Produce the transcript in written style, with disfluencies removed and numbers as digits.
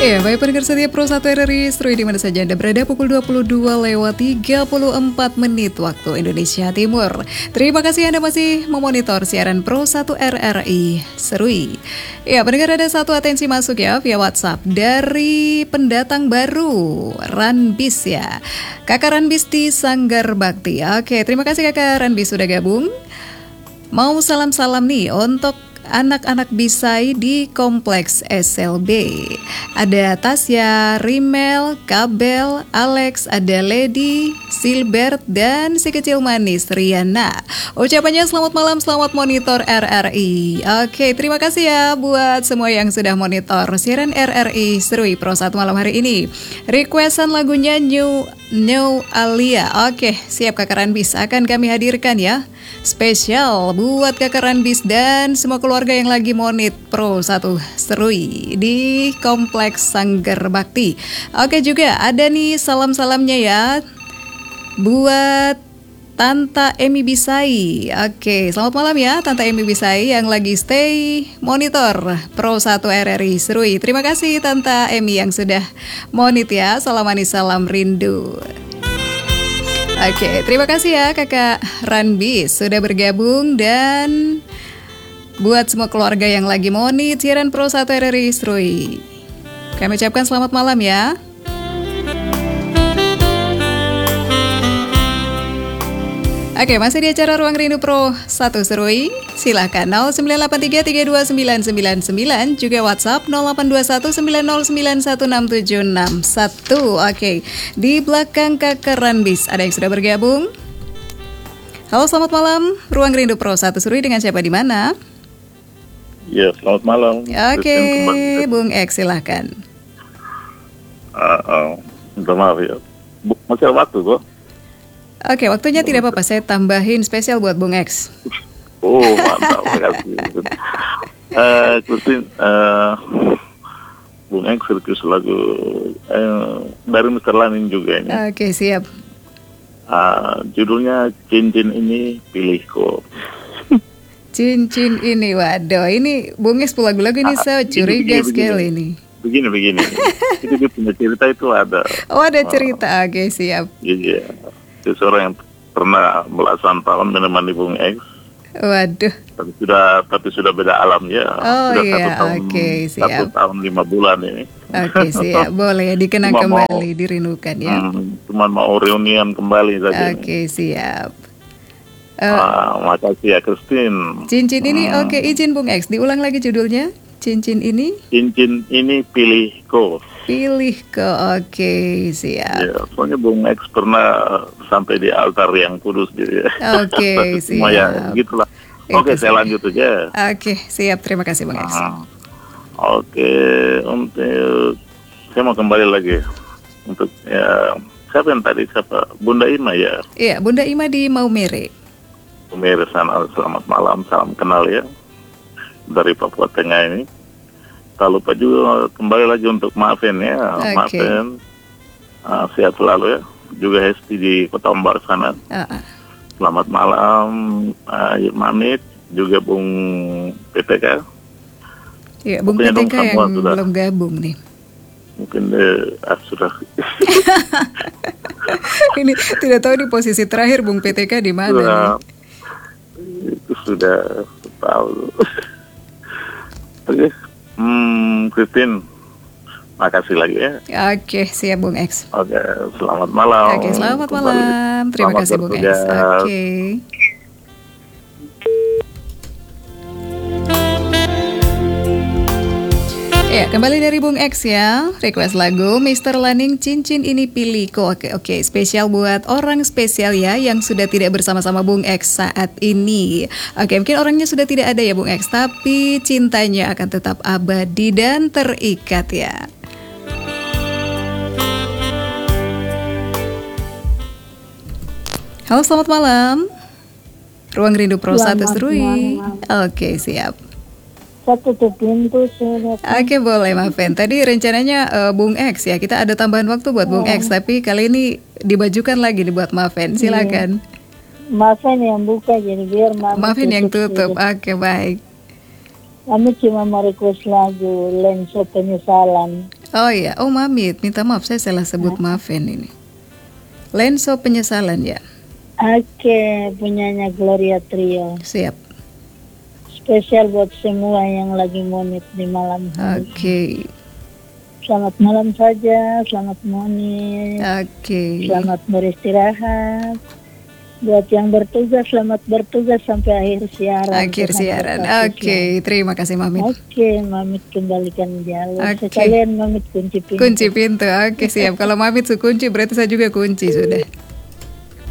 Ya, baik pendengar setia Pro 1 RRI Seru di mana saja Anda berada pukul 22 lewat 34 menit waktu Indonesia Timur. Terima kasih Anda masih memonitor siaran Pro 1 RRI Serui. Ya, pendengar ada satu atensi masuk ya via WhatsApp dari pendatang baru Ranbis ya. Kakak Ranbis di Sanggar Bakti. Oke, terima kasih Kakak Ranbis sudah gabung. Mau salam-salam nih untuk anak-anak Bisai di Kompleks SLB. Ada Tasya, Rimel, Kabel, Alex, ada Lady, Silbert, dan si kecil manis Riana. Ucapannya selamat malam, selamat monitor RRI. Oke, terima kasih ya buat semua yang sudah monitor siaran RRI Serui Pro 1 malam hari ini. Requestan lagunya New Alia. Oke, siap Kakak Ranbis, akan kami hadirkan ya. Spesial buat Kakak Ranbis dan semua keluarga yang lagi monit Pro 1 Serui di Kompleks Sanggar Bakti. Oke, juga ada nih salam-salamnya ya buat Tanta Emi Bisai. Oke, selamat malam ya Tanta Emi Bisai yang lagi stay monitor Pro 1 RRI Serui. Terima kasih Tanta Emi yang sudah monit ya. Salam manis, salam rindu. Oke, terima kasih ya Kakak Ranbis sudah bergabung dan buat semua keluarga yang lagi monit siaran Pro 1 RRI Serui. Kami ucapkan selamat malam ya. Oke, masih di acara Ruang Rindu Pro 1 Serui. Silahkan 0983329999, juga WhatsApp 082190916761. Oke, di belakang Kakak Ranbis ada yang sudah bergabung. Halo, selamat malam. Ruang Rindu Pro 1 Serui dengan siapa di mana? Ya, selamat malam. Oke, Bung X silahkan. Minta maaf ya. Masih ada waktu kok. Oke, waktunya tidak apa-apa. Saya tambahin spesial buat Bung X. Oh, mantap. Makasih. Kusin, Bung X request lagu dari Mr. Lanin juga ini. Oke, siap. Judulnya Cincin Ini Pilihku. Cincin ini, waduh, ini Bung X lagu-lagu ini saya curiga sekali ini. Begini. Itu dia punya cerita itu ada. Oh, ada cerita, oke, siap. Iya. Seseorang yang pernah belasan tahun menemani Bung X. Waduh. Tapi sudah beda alam ya. Oh sudah iya, oke, siap. 1 tahun 5 bulan ini. Oke, siap. Boleh dikenang kembali, dirindukan ya. Cuma mau reunian kembali saja. Oke, siap. Makasih ya Christine. Cincin ini, oke, izin Bung X, diulang lagi judulnya. Cincin ini? Cincin ini pilihku. Pilihku, oke, siap. Ya, soalnya Bung X pernah sampai di altar yang kudus gitu ya. Oke, siap. Ya, gitulah. Oke, saya lanjut aja. Oke, siap. Terima kasih Bung X. Oke, untuk saya mau kembali lagi untuk ya siapa yang tadi Bunda Ima ya. Iya, Bunda Ima di Maumere. Maumere sana, selamat malam, salam kenal ya dari Papua Tengah ini. Tak lupa juga kembali lagi untuk Maafin ya, Maafin sehat selalu ya. Juga Hesti di Kota Umbar sana. Selamat malam, Manit, juga Bung PTK. Iya, Bung PTK yang belum gabung nih. Mungkin sudah. Ini tidak tahu di posisi terakhir Bung PTK di mana nih. Itu sudah tahu. Oke, Christine, makasih lagi ya. Oke, siap Bung X. Oke, selamat malam. Oke, selamat malam. Terima kasih Bung X. Oke. Ya, kembali dari Bung X ya. Request lagu Mr. Laning Cincin Ini Pilihku. Oke, spesial buat orang spesial ya yang sudah tidak bersama-sama Bung X saat ini. Oke, mungkin orangnya sudah tidak ada ya Bung X, tapi cintanya akan tetap abadi dan terikat ya. Halo, selamat malam. Ruang Rindu Pro 1 Serui. Oke, siap. Saya tutup pintu sudah. Oke, boleh Maafin. Tadi rencananya Bung X ya, kita ada tambahan waktu buat Bung X, tapi kali ini dibajukan lagi dibuat Maafin. Silakan. Maafin yang buka jadi biar Maafin yang tutup. Oke, baik. Kami cuma mau request lagu Lensa Penyesalan. Oh iya, oh Mamit, minta maaf saya salah sebut Maven ini. Lenso penyesalan ya. Oke, punyanya Gloria Trio. Siap. Spesial buat semua yang lagi monit di malam hari. Oke. Selamat malam saja, selamat monit. Oke. Selamat beristirahat. Buat yang bertugas, selamat bertugas sampai akhir siaran. Akhir siaran. Oke, terima kasih Mamit. Oke, Mamit kembalikan jalur. Oke. Sekalian Mamit kunci pintu. Kunci pintu. Oke, siap. Kalau Mamit kunci berarti saya juga kunci sudah.